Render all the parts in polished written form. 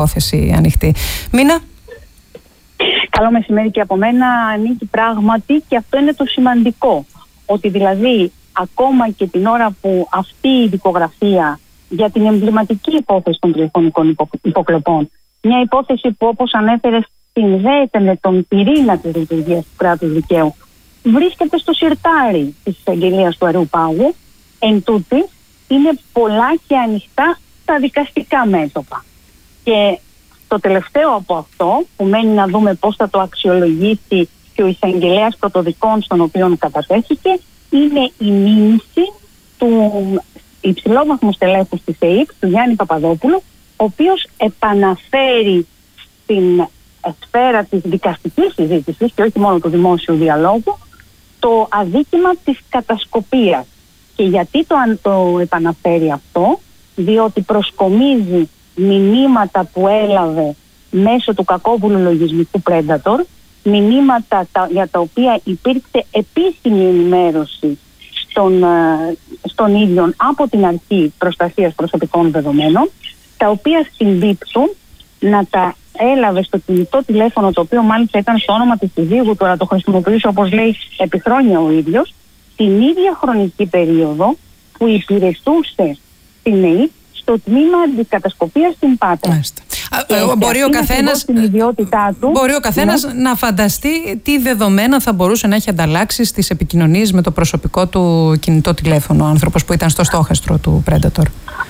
υπόθεση ανοιχτή. Μίνα. Καλό μεσημέρι και από μένα, Νίκη, πράγματι, και αυτό είναι το σημαντικό. Ότι δηλαδή ακόμα και την ώρα που αυτή η δικογραφία για την εμβληματική υπόθεση των τηλεφωνικών υποκλοπών, μια υπόθεση που, όπως ανέφερες, συνδέεται με τον πυρήνα της λειτουργίας του κράτους δικαίου, βρίσκεται στο σιρτάρι της εισαγγελίας του Αριού Πάγου, εν τούτης είναι πολλά και ανοιχτά στα δικαστικά μέτωπα. Και το τελευταίο από αυτό, που μένει να δούμε πώς θα το αξιολογήσει και ο εισαγγελέας πρωτοδικών στον οποίο κατατέθηκε, είναι η μήνυση του υψηλόβαθμου στελέχους της ΕΕΠ, του Γιάννη Παπαδόπουλου, ο οποίος επαναφέρει στην σφαίρα της δικαστικής συζήτησης και όχι μόνο του δημόσιου διαλόγου το αδίκημα της κατασκοπίας. Και γιατί το επαναφέρει αυτό? Διότι προσκομίζει μηνύματα που έλαβε μέσω του κακόβουλου λογισμικού Predator, μηνύματα για τα οποία υπήρξε επίσημη ενημέρωση στον ίδιο από την Αρχή Προστασίας Προσωπικών Δεδομένων, τα οποία συμπίπτουν να τα έλαβε στο κινητό τηλέφωνο, το οποίο μάλιστα ήταν στο όνομα της συζύγου του, αλλά το χρησιμοποιούσε, όπως λέει, επί χρόνια ο ίδιος, την ίδια χρονική περίοδο που υπηρετούσε στην ΕΕΠ στο τμήμα αντικατασκοπίας στην Πάτρα. Μπορεί ο καθένας να φανταστεί τι δεδομένα θα μπορούσε να έχει ανταλλάξει στις επικοινωνίες με το προσωπικό του κινητό τηλέφωνο ο άνθρωπος που ήταν στο στόχαστρο του Predator.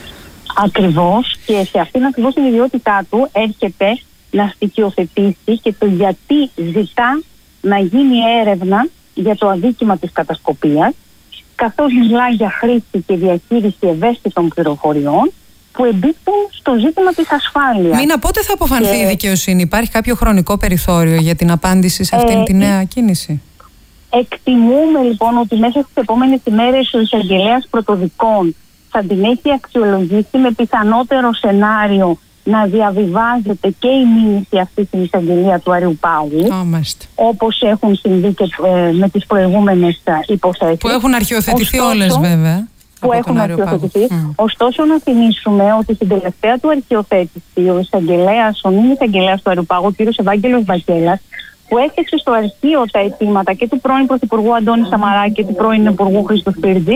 Ακριβώς, και σε αυτήν ακριβώς την ιδιότητά του έρχεται να στοιχειοθετήσει και το γιατί ζητά να γίνει έρευνα για το αδίκημα της κατασκοπίας, καθώς μιλά για χρήση και διαχείριση ευαίσθητων πληροφοριών που εμπίπτουν στο ζήτημα της ασφάλειας. Μίνα, πότε θα αποφανθεί η δικαιοσύνη? Υπάρχει κάποιο χρονικό περιθώριο για την απάντηση σε αυτήν τη νέα κίνηση? Εκτιμούμε λοιπόν ότι μέσα στις επόμενες ημέρες ο εισαγγελέας πρωτοδικών θα την έχει αξιολογήσει με πιθανότερο σενάριο να διαβιβάζεται και η μήνυση αυτή στην εισαγγελία του Αριού Πάγου, όπως έχουν συμβεί και με τις προηγούμενες υποθέσεις. Που έχουν αρχαιοθετηθεί όλες βέβαια. Που έχουν αρχαιοθετηθεί. Ωστόσο, να θυμίσουμε ότι στην τελευταία του αρχαιοθέτηση ο νυν εισαγγελέας του Αριού Πάγου, ο κ. Ευάγγελος Βακέλας, που έφτιαξε στο αρχείο τα αιτήματα και του πρώην Πρωθυπουργού Αντώνη Σαμαρά και του πρώην Υπουργού Χρήστου Σπίρτζη,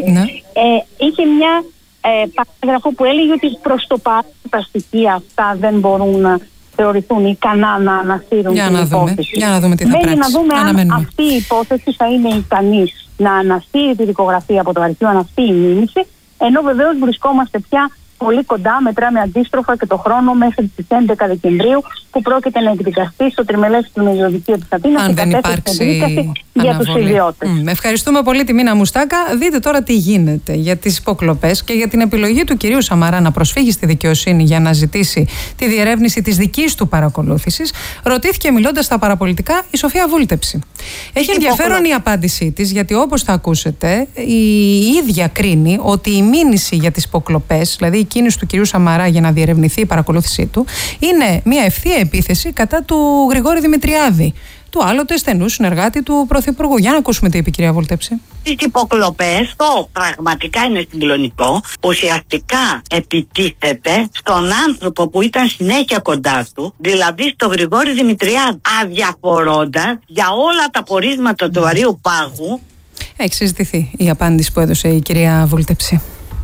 είχε μια παράγραφο που έλεγε ότι προς το παρόν τα στοιχεία αυτά δεν μπορούν να θεωρηθούν ικανά να ανασύρουν την υπόθεση. Για να δούμε τι θα πράξει. Να δούμε αν αυτή η υπόθεση θα είναι ικανή να ανασύρει τη δικογραφία από το αρχείο, αν αυτή η μήνυση, ενώ βεβαίως βρισκόμαστε πια πολύ κοντά, μετράμε αντίστροφα και το χρόνο μέχρι τις 11 Δεκεμβρίου που πρόκειται να εκδικαστεί στο τριμελές του Μεζοδικείου της Αθήνας αν δεν υπάρξει για τους ιδιώτες. Ευχαριστούμε πολύ τη Μίνα Μουστάκα. Δείτε τώρα τι γίνεται για τις υποκλοπές και για την επιλογή του κυρίου Σαμαρά να προσφύγει στη δικαιοσύνη για να ζητήσει τη διερεύνηση της δικής του παρακολούθησης. Ρωτήθηκε μιλώντας στα παραπολιτικά η Σοφία Βούλτεψη. Έχει ενδιαφέρον η απάντησή της, γιατί όπως θα ακούσετε, η ίδια κρίνει ότι η μήνυση για τις υποκλοπές, δηλαδή η κίνηση του κυρίου Σαμαρά για να διερευνηθεί η παρακολούθησή του, είναι μια ευθεία επίθεση κατά του Γρηγόρη Δημητριάδη, του άλλοτε στενού συνεργάτη του Πρωθυπουργού. Για να ακούσουμε τι είπε η κυρία Βούλτεψη. Στις υποκλοπές, το πραγματικά είναι συγκλονικό, ουσιαστικά επιτίθεται στον άνθρωπο που ήταν συνέχεια κοντά του, δηλαδή στον Γρηγόρη Δημητριάδη, αδιαφορώντας για όλα τα πορίσματα του Αρείου Πάγου. Έχει συζητηθεί η απάντηση που έδωσε η κυρία Βούλτεψη.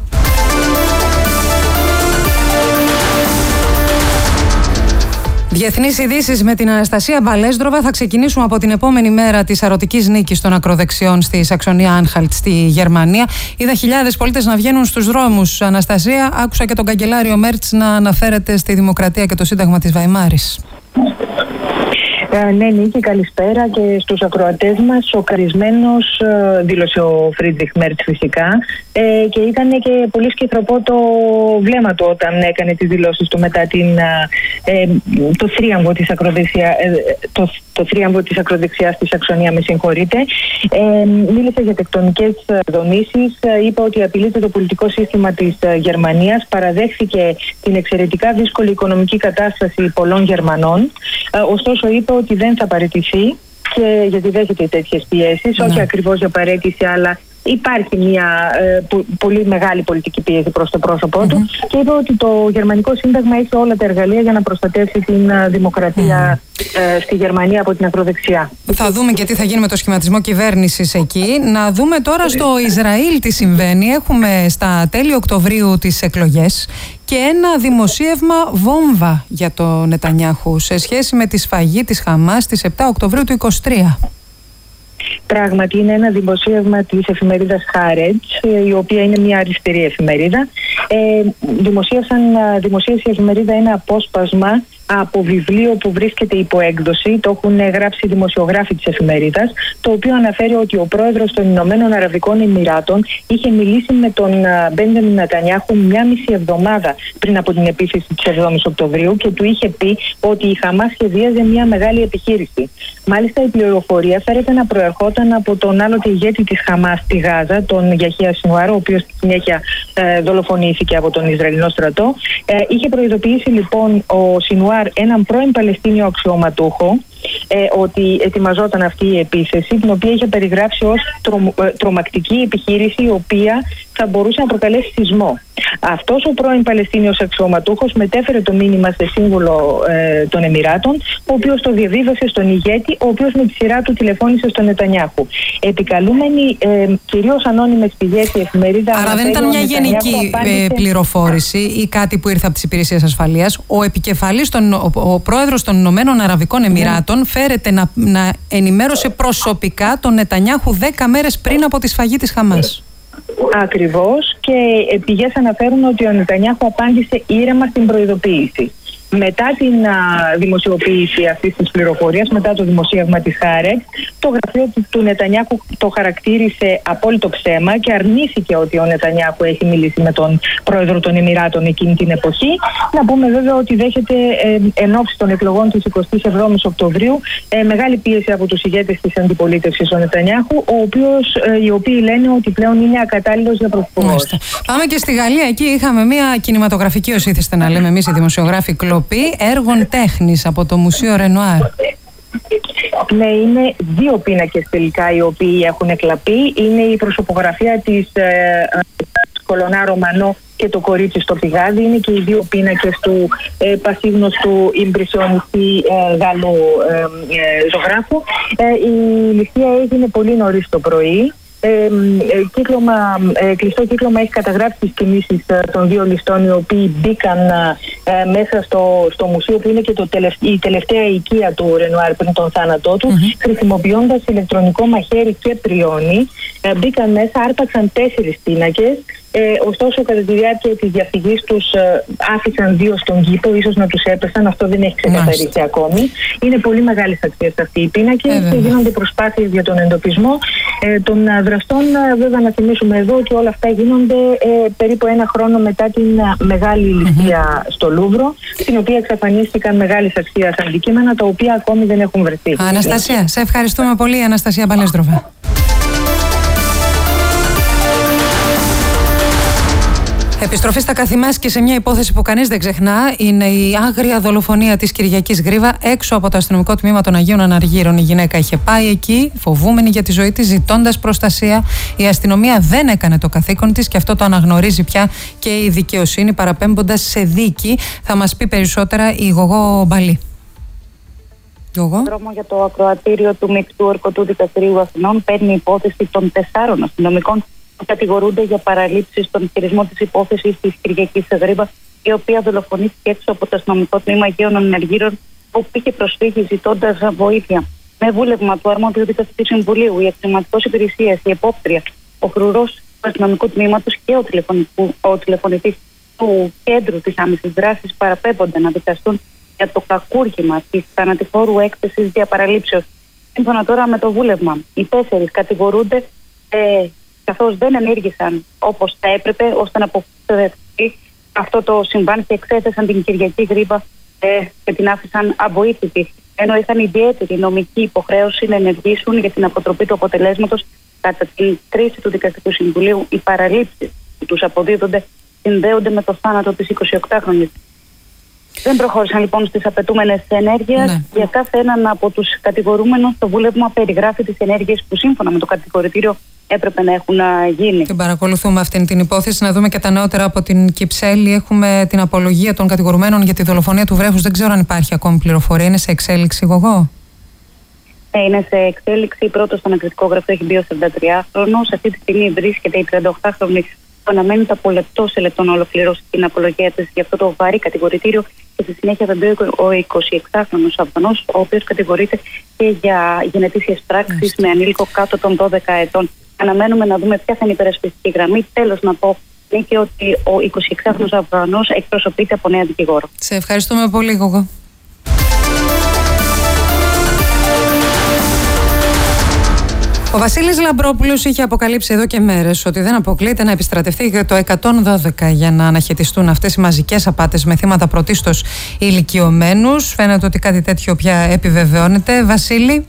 Διεθνείς ειδήσεις με την Αναστασία Μπαλέσδροβα. Θα ξεκινήσουμε από την επόμενη μέρα της αρωτικής νίκης των ακροδεξιών στη Σαξονία Άνχαλτ στη Γερμανία. Είδα χιλιάδες πολίτες να βγαίνουν στους δρόμους. Αναστασία, άκουσα και τον καγκελάριο Μέρτς να αναφέρεται στη δημοκρατία και το Σύνταγμα της Βαϊμάρης. Ναι, Νίκη, καλησπέρα και στους ακροατές μας. Σοκαρισμένος, δήλωσε ο Φρίντριχ Μέρτς φυσικά, και ήταν και πολύ σκυθροπό το βλέμμα του όταν έκανε τις δηλώσεις του μετά το θρίαμβο της ακροδεξιάς, το θρίαμβο της ακροδεξιάς στη Σαξονία, με συγχωρείτε. Μίλησε για τεκτονικές δομήσεις, είπε ότι απειλείται το πολιτικό σύστημα της Γερμανίας, παραδέχθηκε την εξαιρετικά δύσκολη οικονομική κατάσταση πολλών Γερμανών, ωστόσο είπε ότι δεν θα παραιτηθεί, και γιατί δέχεται τέτοιες πιέσεις, όχι ακριβώς για παραίτηση, αλλά υπάρχει μια πολύ μεγάλη πολιτική πίεση προς το πρόσωπό του και είπε ότι το Γερμανικό Σύνταγμα έχει όλα τα εργαλεία για να προστατεύσει την δημοκρατία στη Γερμανία από την ακροδεξιά. Θα δούμε και τι θα γίνει με το σχηματισμό κυβέρνησης εκεί. Να δούμε τώρα στο Ισραήλ τι συμβαίνει. Έχουμε στα τέλη Οκτωβρίου τις εκλογές και ένα δημοσίευμα βόμβα για το Νετανιάχου σε σχέση με τη σφαγή της Χαμάς στις 7 Οκτωβρίου του 2023. Πράγματι είναι ένα δημοσίευμα της εφημερίδας Haaretz, η οποία είναι μια αριστερή εφημερίδα. Δημοσίευσε η εφημερίδα ένα απόσπασμα από βιβλίο που βρίσκεται υπό έκδοση. Το έχουν γράψει δημοσιογράφοι της εφημερίδας, το οποίο αναφέρει ότι ο πρόεδρος των Ηνωμένων Αραβικών Εμιράτων είχε μιλήσει με τον Μπέντζαμιν Νετανιάχου μία μισή εβδομάδα πριν από την επίθεση της 7ης Οκτωβρίου και του είχε πει ότι η Χαμάς σχεδίαζε μια μεγάλη επιχείρηση. Μάλιστα η πληροφορία φέρεται να προερχόταν από τον άλλοτε ηγέτη της Χαμάς στη Γάζα, τον Γιαχία Σινουάρ, ο οποίος στη συνέχεια δολοφονήθηκε από τον Ισραηλινό στρατό. Είχε προειδοποιήσει λοιπόν ο Σινουάρ έναν πρώην Παλαιστίνιο αξιωματούχο ότι ετοιμαζόταν αυτή η επίθεση, την οποία είχε περιγράψει ως τρομακτική επιχείρηση, η οποία θα μπορούσε να προκαλέσει σεισμό. Αυτός ο πρώην Παλαιστίνιος αξιωματούχος μετέφερε το μήνυμα σε σύμβουλο των Εμιράτων, ο οποίος το διαβίβασε στον ηγέτη, ο οποίος με τη σειρά του τηλεφώνησε στον Νετανιάχου. Επικαλούμενοι κυρίως ανώνυμες πηγές, η εφημερίδα. Άρα δεν ήταν μια γενική πληροφόρηση ή κάτι που ήρθε από τις υπηρεσίες ασφαλείας. Ο επικεφαλής, ο πρόεδρος των Ηνωμένων Αραβικών Εμιράτων, φέρεται να ενημέρωσε προσωπικά τον Νετανιάχου 10 μέρες πριν από τη σφαγή της Χαμάς. Ακριβώς, και πηγές αναφέρουν ότι ο Νετανιάχου απάντησε ήρεμα στην προειδοποίηση. Μετά την δημοσιοποίηση αυτής της πληροφορίας, μετά το δημοσίευμα της Haaretz, το γραφείο του Νετανιάχου το χαρακτήρισε απόλυτο ψέμα και αρνήθηκε ότι ο Νετανιάχου έχει μιλήσει με τον πρόεδρο των Εμιράτων εκείνη την εποχή. Να πούμε βέβαια ότι δέχεται εν ώψη των εκλογών της 27ης Οκτωβρίου μεγάλη πίεση από τους ηγέτες της αντιπολίτευσης ο Νετανιάχου, οι οποίοι λένε ότι πλέον είναι ακατάλληλος για πρωθυπουργός. Πάμε και στη Γαλλία. Εκεί είχαμε μια κινηματογραφική, ως ήθιστε να λέμε εμείς οι δημοσιογράφοι, έργων τέχνης από το Μουσείο Ρενουάρ. Ναι, είναι δύο πίνακες τελικά οι οποίοι έχουν εκλαπεί. Είναι η προσωπογραφία της Κολονά Ρωμανό και το κορίτσι στο πηγάδι. Είναι και οι δύο πίνακες του πασίγνωστου ιμπρεσιονιστή Γάλλου ζωγράφου. Η ληστεία έγινε πολύ νωρίς το πρωί. Κλειστό κύκλωμα έχει καταγράψει τις κινήσεις των δύο ληστών, οι οποίοι μπήκαν μέσα στο μουσείο, που είναι και η τελευταία οικία του Ρενουάρ πριν τον θάνατό του, χρησιμοποιώντας ηλεκτρονικό μαχαίρι και πριόνι. Μπήκαν μέσα, άρπαξαν 4 πίνακες. Ωστόσο, κατά τη διάρκεια της διαφυγής τους άφησαν 2 στον κήπο, ίσως να τους έπεσαν, αυτό δεν έχει ξεκαθαρίσει ακόμη. Είναι πολύ μεγάλη αξία αυτοί οι πίνακες και γίνονται προσπάθειες για τον εντοπισμό των δραστών. Βέβαια, να θυμίσουμε εδώ ότι όλα αυτά γίνονται περίπου 1 χρόνο μετά την μεγάλη ληστεία στο Λούβρο, στην οποία εξαφανίστηκαν μεγάλης αξίας αντικείμενα, τα οποία ακόμη δεν έχουν βρεθεί. Αναστασία, σε ευχαριστούμε πολύ, Αναστασία Μπαλέστροβα. Επιστροφή στα καθημάς και σε μια υπόθεση που κανείς δεν ξεχνά, είναι η άγρια δολοφονία της Κυριακής Γρίβα έξω από το αστυνομικό τμήμα των Αγίων Αναργύρων. Η γυναίκα είχε πάει εκεί, φοβούμενη για τη ζωή της, ζητώντας προστασία. Η αστυνομία δεν έκανε το καθήκον της και αυτό το αναγνωρίζει πια και η δικαιοσύνη, παραπέμποντας σε δίκη. Θα μας πει περισσότερα η Γογό Μπαλή. Δρόμο για το ακροατήριο του Μεικτού Ορκωτού Δικαστηρίου Αθηνών παίρνει υπόθεση των 4 αστυνομικών που κατηγορούνται για παραλήψεις στον χειρισμό της υπόθεσης της Κυριακής Γρίβα, η οποία δολοφονήθηκε έξω από το αστυνομικό τμήμα Αγίων Αναργύρων, όπου είχε προσφύγει ζητώντας βοήθεια. Με βούλευμα του αρμόδιου δικαστικού συμβουλίου, η αξιωματικός υπηρεσίας, η επόπτρια, ο φρουρός του αστυνομικού τμήματος και ο τηλεφωνητής του κέντρου της άμεσης δράσης παραπέμπονται να δικαστούν για το κακούργημα της θανατηφόρου έκθεσης διαπαραλήψεως. Σύμφωνα τώρα με το βούλευμα, οι 4 κατηγορούνται καθώς δεν ενήργησαν όπως θα έπρεπε ώστε να αποφευθεί αυτό το συμβάν και εξέθεσαν την Κυριακή Γρίβα και την άφησαν αβοήθητη, ενώ είχαν ιδιαίτερη νομική υποχρέωση να ενεργήσουν για την αποτροπή του αποτελέσματος. Κατά την κρίση του Δικαστικού Συμβουλίου, οι παραλήψεις που τους αποδίδονται συνδέονται με το θάνατο της 28χρονης. Δεν προχώρησαν λοιπόν στις απαιτούμενες ενέργειες. Ναι. Για κάθε έναν από τους κατηγορούμενους, το βούλευμα περιγράφει τις ενέργειες που σύμφωνα με το κατηγορητήριο έπρεπε να έχουν γίνει. Την παρακολουθούμε αυτήν την υπόθεση. Να δούμε και τα νεότερα από την Κυψέλη. Έχουμε την απολογία των κατηγορουμένων για τη δολοφονία του βρέφους. Δεν ξέρω αν υπάρχει ακόμη πληροφορία. Είναι σε εξέλιξη, Γογό? Είναι σε εξέλιξη. Πρώτο στο ανακριτικό γραφείο έχει μπει ο 43χρονος. Αυτή τη στιγμή βρίσκεται η 38χρονη που αναμένει από λεπτό σε λεπτό να ολοκληρώσει την απολογία της για αυτό το βαρύ κατηγορητήριο. Και στη συνέχεια θα μπει ο 26χρονος Αφγανός, ο οποίος κατηγορείται και για γενετήσιες πράξεις με ανήλικο κάτω των 12 ετών. Αναμένουμε να δούμε ποια θα είναι η υπερασπιστική γραμμή. Τέλος, να πω και ότι ο 26χρονος Αφγανός εκπροσωπείται από νέα δικηγόρο. Σε ευχαριστούμε πολύ, Γογό. Ο Βασίλης Λαμπρόπουλος είχε αποκαλύψει εδώ και μέρες ότι δεν αποκλείεται να επιστρατευτεί για το 112 για να αναχαιτιστούν αυτές οι μαζικές απάτες με θύματα πρωτίστως ηλικιωμένους. Φαίνεται ότι κάτι τέτοιο πια επιβεβαιώνεται. Βασίλη.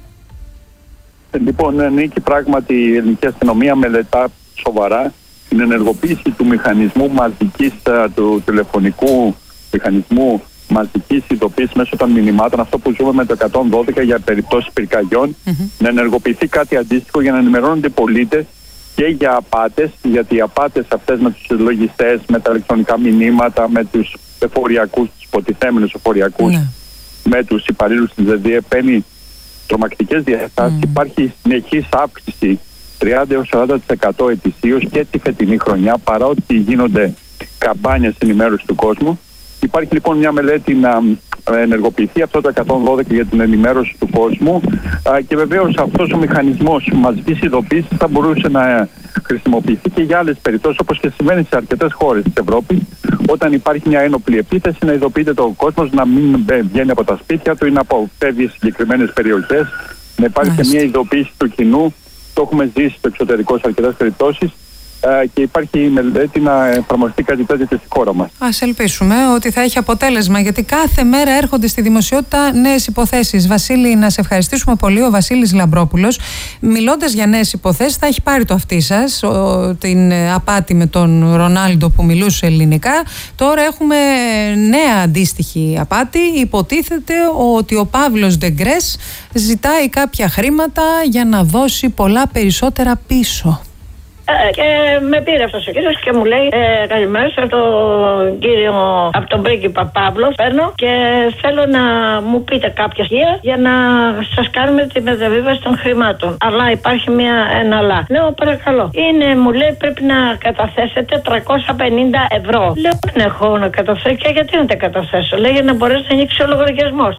Λοιπόν, Νίκη, πράγματι η ελληνική αστυνομία μελετά σοβαρά την ενεργοποίηση του μηχανισμού μαζικής, του τηλεφωνικού μηχανισμού μαζικής ειδοποίησης μέσω των μηνυμάτων, αυτό που ζούμε με το 112 για περιπτώσεις πυρκαγιών, να ενεργοποιηθεί κάτι αντίστοιχο για να ενημερώνονται οι πολίτες και για απάτες, γιατί οι απάτες αυτές με τους λογιστές, με τα ηλεκτρονικά μηνύματα, με τους εφοριακούς, τους υποτιθέμενους εφοριακούς, με τους υπαλλήλους της ΔΕΔΙΕ, παίρνει τρομακτικές διαστάσεις. Υπάρχει συνεχής αύξηση 30-40% ετησίως και τη φετινή χρονιά, παρά ότι γίνονται καμπάνιες ενημέρωσης του κόσμου. Υπάρχει λοιπόν μια μελέτη να ενεργοποιηθεί αυτό το 112 για την ενημέρωση του κόσμου και βεβαίως αυτός ο μηχανισμός μαζικής ειδοποίησης θα μπορούσε να χρησιμοποιηθεί και για άλλες περιπτώσεις, όπως και συμβαίνει σε αρκετές χώρες της Ευρώπης, όταν υπάρχει μια ένοπλη επίθεση, να ειδοποιείται το κόσμος να μην βγαίνει από τα σπίτια του ή να αποφεύγει συγκεκριμένες περιοχές, να υπάρχει και μια ειδοποίηση του κοινού. Το έχουμε ζήσει στο εξωτερικό σε αρκετές περιπτώσεις. Και υπάρχει η μελέτη να εφαρμοστεί κάτι τέτοιο και στη χώρα μας. Ας ελπίσουμε ότι θα έχει αποτέλεσμα, γιατί κάθε μέρα έρχονται στη δημοσιότητα νέες υποθέσεις. Βασίλη, να σε ευχαριστήσουμε πολύ. Ο Βασίλης Λαμπρόπουλος, μιλώντας για νέες υποθέσεις, θα έχει πάρει το αυτί σας, την απάτη με τον Ρονάλντο που μιλούσε ελληνικά. Τώρα έχουμε νέα αντίστοιχη απάτη. Υποτίθεται ότι ο Παύλος Ντεγκρές ζητάει κάποια χρήματα για να δώσει πολλά περισσότερα πίσω. Και με πήρε αυτός ο κύριος και μου λέει καλημέρα από τον κύριο, από τον πρίγκιπα Παύλο παίρνω και θέλω να μου πείτε κάποια στοιχεία για να σας κάνουμε τη μεταβίβαση των χρημάτων. Αλλά υπάρχει ένα αλλά. Λέω παρακαλώ. Μου λέει πρέπει να καταθέσετε 350 ευρώ. Λέω δεν έχω να καταθέσω και γιατί να τα καταθέσω. Λέει για να μπορέσει να ανοίξει ο λογαριασμός.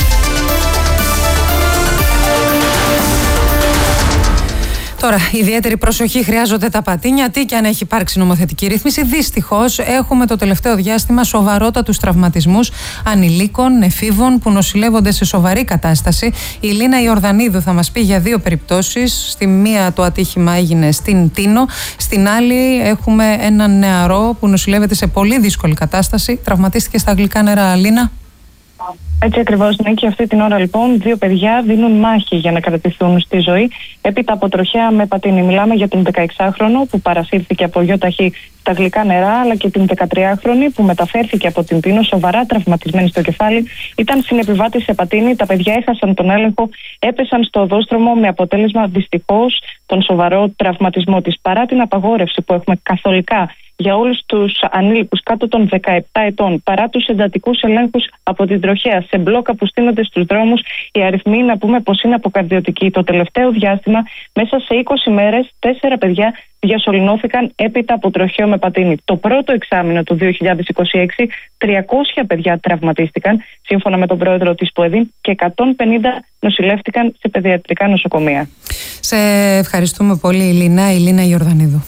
Τώρα, ιδιαίτερη προσοχή χρειάζονται τα πατίνια, τι και αν έχει υπάρξει νομοθετική ρύθμιση. Δυστυχώς, έχουμε το τελευταίο διάστημα σοβαρότατους τραυματισμούς ανηλίκων, εφήβων που νοσηλεύονται σε σοβαρή κατάσταση. Η Λίνα Ιορδανίδου θα μας πει για δύο περιπτώσεις. Στη μία το ατύχημα έγινε στην Τίνο, στην άλλη έχουμε έναν νεαρό που νοσηλεύεται σε πολύ δύσκολη κατάσταση. Τραυματίστηκε στα αγγλικά νερά. Λίνα. Έτσι ακριβώς, ναι, και αυτή την ώρα λοιπόν δύο παιδιά δίνουν μάχη για να κρατηθούν στη ζωή έπειτα από τροχέα με πατίνι. Μιλάμε για τον 16χρονο που παρασύρθηκε από γιοταχή στα γλυκά νερά, αλλά και την 13χρονη που μεταφέρθηκε από την Τίνο σοβαρά τραυματισμένη στο κεφάλι. Ήταν συνεπιβάτη σε πατίνι, τα παιδιά έχασαν τον έλεγχο, έπεσαν στο οδόστρωμο με αποτέλεσμα δυστυχώς τον σοβαρό τραυματισμό της. Παρά την απαγόρευση που έχουμε καθολικά για όλους τους ανήλικους κάτω των 17 ετών, παρά τους εντατικούς ελέγχους από την τροχέα σε μπλόκα που στείνονται στους δρόμους, οι αριθμοί να πούμε πως είναι αποκαρδιωτικοί. Το τελευταίο διάστημα, μέσα σε 20 μέρες, 4 παιδιά διασωληνώθηκαν έπειτα από τροχαίο με πατίνι. Το πρώτο εξάμηνο του 2026, 300 παιδιά τραυματίστηκαν, σύμφωνα με τον πρόεδρο της ΠΟΕΔΗ, και 150 νοσηλεύτηκαν σε παιδιατρικά νοσοκομεία. Σε ευχαριστούμε πολύ, Λίνα. Η Λίνα Ιορδανίδου.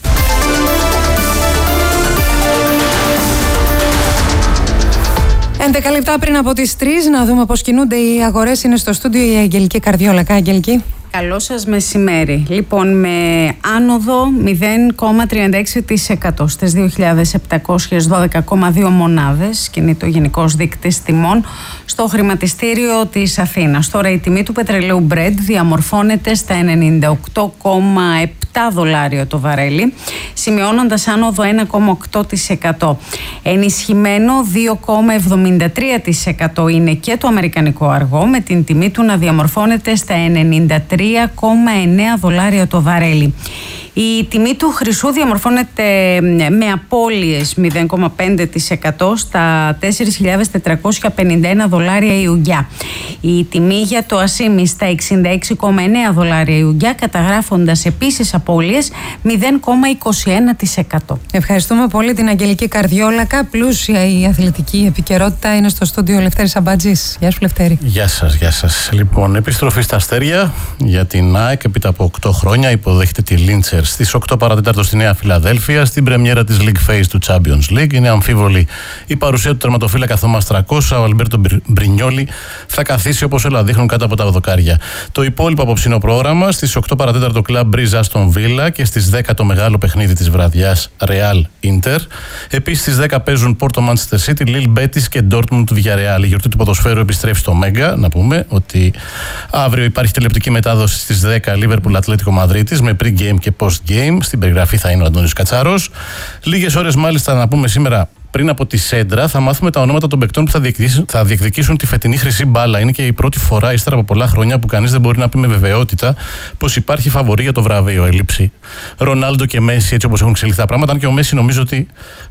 11 λεπτά πριν από τις 3, να δούμε πώς κινούνται οι αγορές. Είναι στο στούντιο η Αγγελική Καρδιόλακα. Αγγελική. Καλό σας μεσημέρι. Λοιπόν, με άνοδο 0,36% στις 2.712,2 μονάδες κινείται ο γενικός δείκτης τιμών στο χρηματιστήριο της Αθήνας. Τώρα η τιμή του πετρελαίου Brent διαμορφώνεται στα 98,7 $7 το βαρέλι, σημειώνοντας άνοδο 1,8%. Ενισχυμένο 2,73% είναι και το αμερικανικό αργό, με την τιμή του να διαμορφώνεται στα $93,9 το βαρέλι. Η τιμή του χρυσού διαμορφώνεται με απώλειες 0,5% στα $4.451 η ουγγιά. Η τιμή για το ασίμι στα $66,9 η ουγγιά, καταγράφοντας επίσης απώλειες 0,21%. Ευχαριστούμε πολύ την Αγγελική Καρδιόλακα. Πλούσια η αθλητική επικαιρότητα. Είναι στο στούντιο Λευτέρης Αμπατζής. Γεια σου, Λευτέρη. Γεια σας, γεια σας. Λοιπόν, επιστροφή στα αστέρια για την ΑΕΚ έπειτα από 8 χρόνια. Υποδέχεται τη Λίντσερ στις 8 παρατέταρτο στη Νέα Φιλαδέλφια, στην πρεμιέρα της League Phase του Champions League. Είναι αμφίβολη η παρουσία του τερματοφύλακα Θωμάς Τρακώσα. Ο Αλμπέρτο Μπρινιόλι θα καθίσει, όπως όλα δείχνουν, κάτω από τα δοκάρια. Το υπόλοιπο απόψινό πρόγραμμα: στις 8 παρατέταρτο Club Breeze Aston Villa και στις 10 το μεγάλο παιχνίδι της βραδιάς Real Inter. Επίσης στις 10 παίζουν Porto Manchester City, Lille Betis και Dortmund του Villarreal. Η γιορτή του ποδοσφαίρου επιστρέφει στο Μέγκα. Να πούμε ότι αύριο υπάρχει τηλεοπτική μετάδοση στις 10 Liverpool Ατλέτικο Μαδρίτης με pre-game και post-game. Στην περιγραφή θα είναι ο Αντώνης Κατσάρος. Λίγες ώρες μάλιστα, να πούμε σήμερα, πριν από τη Σέντρα, θα μάθουμε τα ονόματα των παικτών που θα διεκδικήσουν τη φετινή χρυσή μπάλα. Είναι και η πρώτη φορά, ύστερα από πολλά χρόνια, που κανείς δεν μπορεί να πει με βεβαιότητα πως υπάρχει φαβορί για το βραβείο. Έλλειψη Ρονάλντο και Μέση, έτσι όπως έχουν εξελιχθεί τα πράγματα. Αν και ο Μέση νομίζω ότι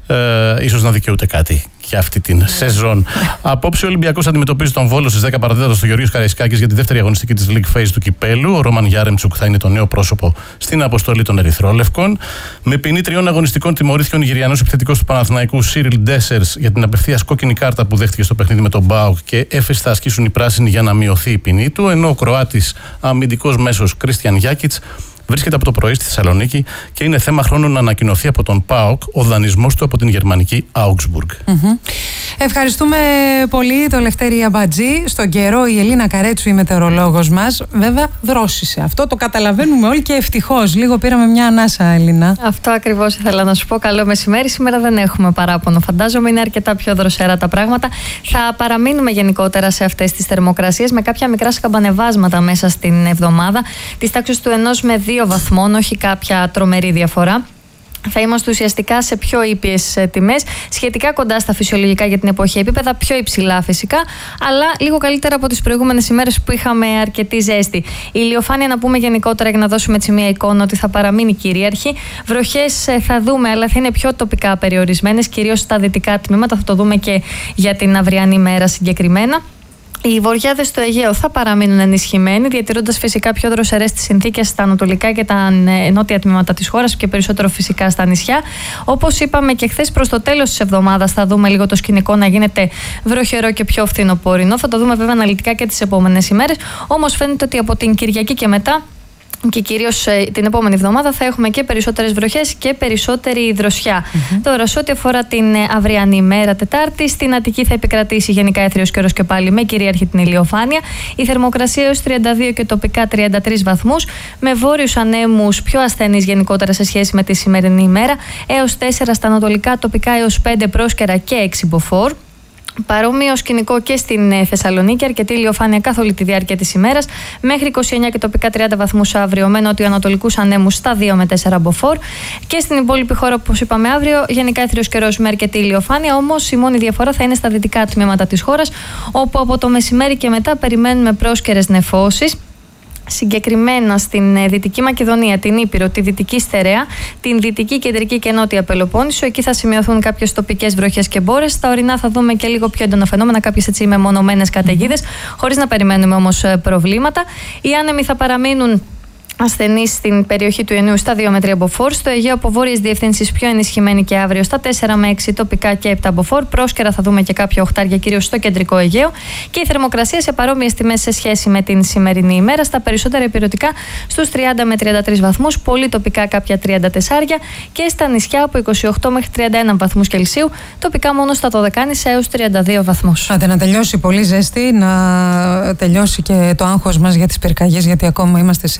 ίσως να δικαιούται κάτι για αυτή την σεζόν. Απόψε ο Ολυμπιακός αντιμετωπίζει τον Βόλο στις 10 παρατέταρτο στο Γεωργίος Καραϊσκάκης για τη δεύτερη αγωνιστική της League Phase του Κυπέλου. Ο Ρόμαν Γιάρεμτσουκ θα είναι το νέο πρόσωπο στην αποστολή των Ερυθρόλευκων. Με ποινή 3 αγωνιστικών τιμωρήθηκε ο Νιγηριανός επιθετικός του Παναθηναϊκού Σίριλ Ντέσερς για την απευθείας κόκκινη κάρτα που δέχτηκε στο παιχνίδι με τον ΠΑΟΚ και έφεση θα ασκήσουν οι πράσινοι για να μειωθεί η ποινή του. Ενώ ο Κροάτης αμυντικός μέσος Κρίστιαν Γιάκιτς βρίσκεται από το πρωί στη Θεσσαλονίκη και είναι θέμα χρόνου να ανακοινωθεί από τον ΠΑΟΚ ο δανεισμός του από την γερμανική Augsburg. Ευχαριστούμε πολύ το Λευτέρη Αμπατζή. Στον καιρό η Ελίνα Καρέτσου, η μετεωρολόγος μας, βέβαια δρόσησε. Αυτό το καταλαβαίνουμε όλοι και ευτυχώς. Λίγο πήραμε μια ανάσα, Ελίνα. Αυτό ακριβώς ήθελα να σου πω. Καλό μεσημέρι. Σήμερα δεν έχουμε παράπονο. Φαντάζομαι είναι αρκετά πιο δροσερά τα πράγματα. Θα παραμείνουμε γενικότερα σε αυτές τις θερμοκρασίες με κάποια μικρά σκαμπανεβάσματα μέσα στην εβδομάδα. Της τάξης του 1 με 2 βαθμών, όχι κάποια τρομερή διαφορά. Θα είμαστε ουσιαστικά σε πιο ήπιες τιμές, σχετικά κοντά στα φυσιολογικά για την εποχή επίπεδα, πιο υψηλά φυσικά, αλλά λίγο καλύτερα από τις προηγούμενες ημέρες που είχαμε αρκετή ζέστη. Η ηλιοφάνεια, να πούμε γενικότερα για να δώσουμε έτσι μια εικόνα, ότι θα παραμείνει κυρίαρχη. Βροχές θα δούμε, αλλά θα είναι πιο τοπικά περιορισμένες, κυρίως στα δυτικά τμήματα. Θα το δούμε και για την αυριανή μέρα συγκεκριμένα. Οι βοριάδες στο Αιγαίο θα παραμείνουν ενισχυμένοι, διατηρώντας φυσικά πιο δροσερές τις συνθήκες στα ανατολικά και τα νότια τμήματα της χώρας και περισσότερο φυσικά στα νησιά. Όπως είπαμε και χθες, προς το τέλος της εβδομάδας θα δούμε λίγο το σκηνικό να γίνεται βροχερό και πιο φθινοπορεινό. Θα το δούμε βέβαια αναλυτικά και τις επόμενες ημέρες. Όμως φαίνεται ότι από την Κυριακή και μετά, και κυρίως την επόμενη εβδομάδα, θα έχουμε και περισσότερες βροχές και περισσότερη δροσιά. Τώρα, σε ό,τι αφορά την αυριανή μέρα Τετάρτη, στην Αττική θα επικρατήσει γενικά έθριος καιρός και πάλι με κυρίαρχη την ηλιοφάνεια. Η θερμοκρασία έως 32 και τοπικά 33 βαθμούς, με βόρειους ανέμους πιο ασθενείς γενικότερα σε σχέση με τη σημερινή ημέρα, έως 4 στα ανατολικά, τοπικά έως 5 πρόσκαιρα και 6 μποφόρ. Παρόμοιο σκηνικό και στην Θεσσαλονίκη, αρκετή ηλιοφάνεια καθ' όλη τη διάρκεια της ημέρας, μέχρι 29 και τοπικά 30 βαθμούς αύριο, με νοτιοανατολικούς ανέμους στα 2 με 4 μποφόρ. Και στην υπόλοιπη χώρα, όπως είπαμε, αύριο γενικά έθριος καιρός με αρκετή ηλιοφάνεια, όμως η μόνη διαφορά θα είναι στα δυτικά τμήματα της χώρας, όπου από το μεσημέρι και μετά περιμένουμε πρόσκαιρες νεφώσεις. Συγκεκριμένα στην Δυτική Μακεδονία, την Ήπειρο, τη Δυτική Στερεά, την Δυτική, Κεντρική και Νότια Πελοπόννησο. Εκεί θα σημειωθούν κάποιες τοπικές βροχές και μπόρες. Στα ορεινά θα δούμε και λίγο πιο έντονα φαινόμενα, κάποιες έτσι μεμονωμένες καταιγίδες, χωρίς να περιμένουμε όμως προβλήματα. Οι άνεμοι θα παραμείνουν ασθενείς στην περιοχή του Ιωνίου στα 2 με 3 μποφόρ. Στο Αιγαίο από βόρειες διευθύνσεις πιο ενισχυμένη και αύριο στα 4 με 6 τοπικά και 7 μποφόρ. Πρόσκαιρα θα δούμε και κάποια οχτάρια, κυρίως στο κεντρικό Αιγαίο. Και η θερμοκρασία σε παρόμοιες τιμές σε σχέση με την σημερινή ημέρα. Στα περισσότερα ηπειρωτικά στους 30 με 33 βαθμούς. Πολύ τοπικά κάποια 34. Και στα νησιά από 28 μέχρι 31 βαθμούς Κελσίου. Τοπικά μόνο στα Δωδεκάνησα έως 32 βαθμούς. Άντε να τελειώσει πολύ ζέστη, να τελειώσει και το άγχος μας για τις πυρκαγιές, γιατί ακόμα είμαστε σε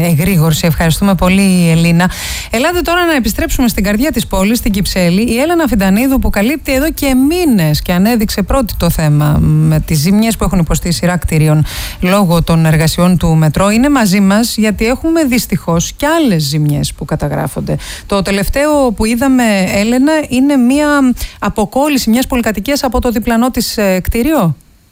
εγρήγορση. Ευχαριστούμε πολύ, Ελίνα. Ελάτε τώρα να επιστρέψουμε στην καρδιά της πόλης, στην Κυψέλη. Η Έλενα Φιντανίδου, που καλύπτει εδώ και μήνες και ανέδειξε πρώτη το θέμα με τις ζημιές που έχουν υποστεί σειρά κτίριων λόγω των εργασιών του μετρό, είναι μαζί μας, γιατί έχουμε δυστυχώς και άλλες ζημιές που καταγράφονται. Το τελευταίο που είδαμε, Έλενα, είναι μια αποκόλληση μιας πολυκατοικίας από το διπλανό της κτίριο.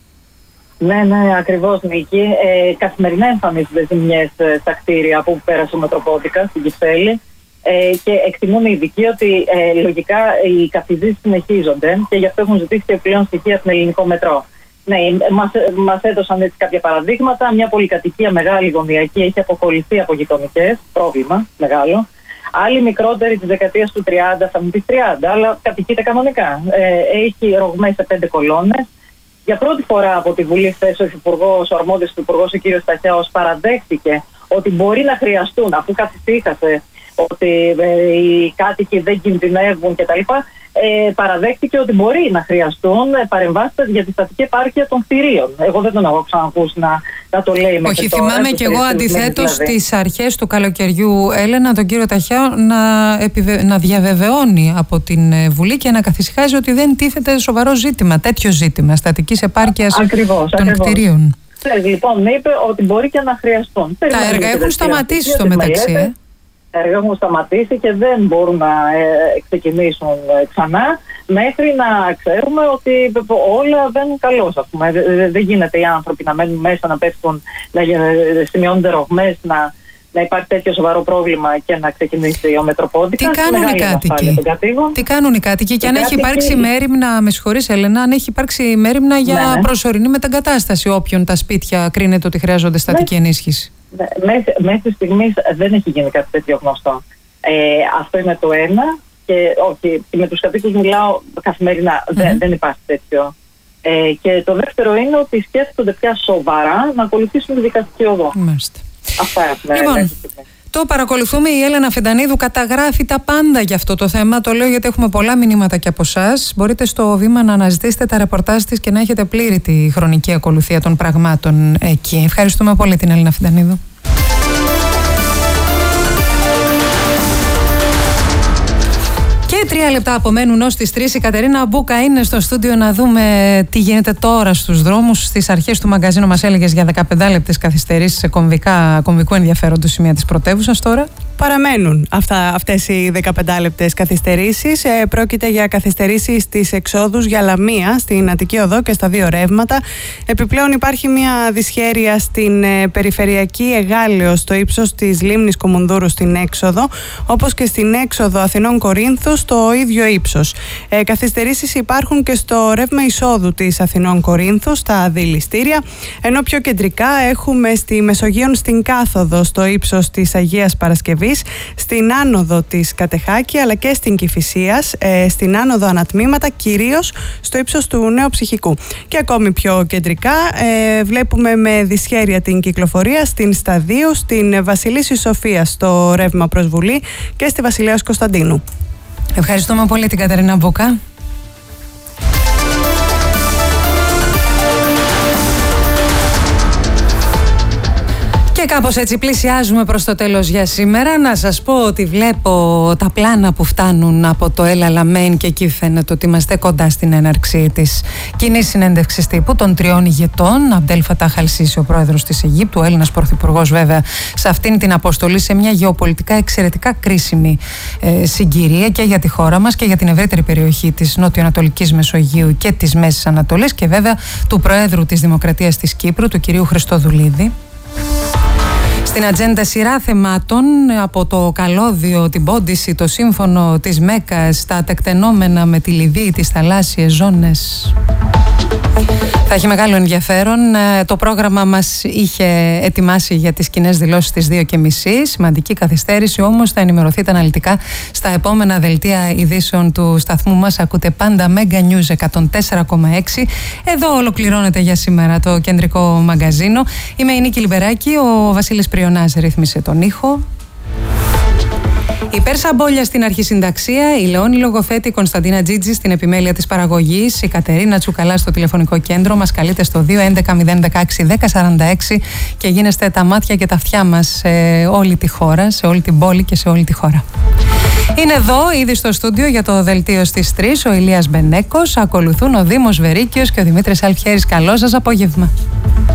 Ναι, ακριβώς, Νίκη. Καθημερινά εμφανίζονται ζημιές στα κτίρια που πέρασε ο Μετροπόδικα στην Κυψέλη και εκτιμούν οι ειδικοί ότι λογικά οι καθιζήσεις συνεχίζονται και γι' αυτό έχουν ζητήσει επιπλέον στοιχεία στην Ελληνικό Μετρό. Ναι, μας έδωσαν έτσι κάποια παραδείγματα. Μια πολυκατοικία μεγάλη γωνιακή έχει αποκολληθεί από γειτονικές, πρόβλημα μεγάλο. Άλλη μικρότερη της δεκαετίας του 30, θα μου πεις 30, αλλά κατοικείται κανονικά. Έχει ρογμές σε 5 κολόνες. Για πρώτη φορά από τη Βουλή χθες ο αρμόδιος υπουργός, ο κ. Σταχιάος, παραδέχτηκε ότι μπορεί να χρειαστούν, αφού καθησύχασε ότι οι κάτοικοι δεν κινδυνεύουν κτλ. Παραδέχτηκε ότι μπορεί να χρειαστούν παρεμβάσεις για τη στατική επάρκεια των κτηρίων. Εγώ δεν τον έχω ξανακούσει να το λέει. Όχι, θυμάμαι κι εγώ αντιθέτως στις αρχές του καλοκαιριού, Έλενα, τον κύριο Ταχιάο να διαβεβαιώνει από την Βουλή και να καθησυχάζει ότι δεν τίθεται σοβαρό ζήτημα, τέτοιο ζήτημα στατικής επάρκειας των κτηρίων. Λοιπόν, είπε ότι μπορεί και να χρειαστούν. Τα έργα έχουν σταματήσει στο μεταξύ. Τα έργα έχουν σταματήσει και δεν μπορούν να ξεκινήσουν ξανά μέχρι να ξέρουμε ότι όλα βαίνουν καλώς. Δεν γίνεται οι άνθρωποι να μένουν μέσα, να πέφτουν, να σημειώνονται ρογμές, να υπάρχει τέτοιο σοβαρό πρόβλημα και να ξεκινήσει ο Μετροπόντικας. Τι κάνουν οι κάτοικοι και αν έχει υπάρξει μέριμνα, με συγχωρείς Έλενα, αν έχει υπάρξει μέριμνα για προσωρινή μετεγκατάσταση όποιον τα σπίτια κρίνεται ότι χρειάζονται στατική ενίσχυση. Μέχρι στιγμής δεν έχει γίνει κάτι τέτοιο γνωστό. Αυτό είναι το ένα. Και όχι, με τους κατοίκους μιλάω καθημερινά. Δεν υπάρχει τέτοιο. Και το δεύτερο είναι ότι σκέφτονται πια σοβαρά να ακολουθήσουν τη δικαστική οδό. Αυτά έχουμε. Λοιπόν, το παρακολουθούμε. Η Έλενα Φιντανίδου καταγράφει τα πάντα για αυτό το θέμα. Το λέω γιατί έχουμε πολλά μηνύματα και από εσάς. Μπορείτε στο Βήμα να αναζητήσετε τα ρεπορτάζ της και να έχετε πλήρη τη χρονική ακολουθία των πραγμάτων εκεί. Ευχαριστούμε πολύ την Έλενα Φιντανίδου. Και 3 λεπτά απομένουν ως τις 3. Η Κατερίνα Μπούκα είναι στο στούντιο να δούμε τι γίνεται τώρα στους δρόμους. Στις αρχές του μαγκαζίνου μας έλεγες για 15 λεπτές καθυστερήσεις σε κομβικού ενδιαφέροντος σημεία της πρωτεύουσας τώρα. Παραμένουν αυτές οι 15 λεπτές καθυστερήσεις. Πρόκειται για καθυστερήσεις στις εξόδους για Λαμία στην Αττική Οδό και στα 2 ρεύματα. Επιπλέον υπάρχει μια δυσχέρεια στην περιφερειακή Εγάλεως στο ύψος της λίμνης Κομουνδούρου στην έξοδο, όπως και στην έξοδο Αθηνών Κορίνθου στο ίδιο ύψος. Καθυστερήσεις υπάρχουν και στο ρεύμα εισόδου της Αθηνών Κορίνθου στα δηληστήρια, ενώ πιο κεντρικά έχουμε στη Μεσογείων στην κάθοδο στο ύψος της Αγίας Παρασκευής, στην άνοδο της Κατεχάκη αλλά και στην Κηφισίας, στην άνοδο ανατμήματα, κυρίως στο ύψος του Νέου Ψυχικού. Και ακόμη πιο κεντρικά βλέπουμε με δυσχέρεια την κυκλοφορία στην Σταδίου, στην Βασιλίσσης Σοφίας στο ρεύμα προς Βουλή και στη Βασιλέως Κωνσταντίνου. Ευχαριστούμε πολύ την Κατερίνα Μπούκα. Και κάπως έτσι πλησιάζουμε προς το τέλος για σήμερα. Να σας πω ότι βλέπω τα πλάνα που φτάνουν από το El Alamein και εκεί φαίνεται ότι είμαστε κοντά στην έναρξη της κοινής συνέντευξης τύπου των 3 ηγετών. Αμπτέλ Φατάχ Αλ-Σίσι, ο πρόεδρος της Αιγύπτου, ο Έλληνας πρωθυπουργός βέβαια σε αυτήν την αποστολή σε μια γεωπολιτικά εξαιρετικά κρίσιμη συγκυρία και για τη χώρα μας και για την ευρύτερη περιοχή της Νοτιοανατολικής Μεσογείου και της Μέσης Ανατολής και βέβαια του Προέδρου της Δημοκρατίας της Κύπρου, του κυρίου Χριστοδουλίδη. Στην ατζέντα σειρά θεμάτων, από το καλώδιο, την πόντιση, το σύμφωνο της Μέκας, τα τεκτενόμενα με τη Λιβύη, τις θαλάσσιες ζώνες. Θα έχει μεγάλο ενδιαφέρον. Το πρόγραμμα μας είχε ετοιμάσει για τις κοινές δηλώσεις στις 2:30. Σημαντική καθυστέρηση, όμως θα ενημερωθείτε αναλυτικά στα επόμενα δελτία ειδήσεων του σταθμού μας. Ακούτε πάντα Mega News 104,6. Εδώ ολοκληρώνεται για σήμερα το κεντρικό μαγκαζίνο. Είμαι η Νίκη Λιμπεράκη, ο Βασίλης Πριονάς ρύθμισε τον ήχο. Η Πέρσα Μπόλια στην αρχισυνταξία, η Λεόνη Λογοθέτη, η Κωνσταντίνα Τζίτζη στην επιμέλεια της παραγωγής, η Κατερίνα Τσουκαλά στο τηλεφωνικό κέντρο. Μας καλείτε στο 211-016-1046 και γίνεστε τα μάτια και τα αυτιά μας σε όλη τη χώρα, σε όλη την πόλη και σε όλη τη χώρα. Είναι εδώ ήδη στο στούντιο για το δελτίο στις 3 ο Ηλίας Μπενέκος, ακολουθούν ο Δήμος Βερίκιος και ο Δημήτρης Αλφιέρης. Καλό σας απόγευμα.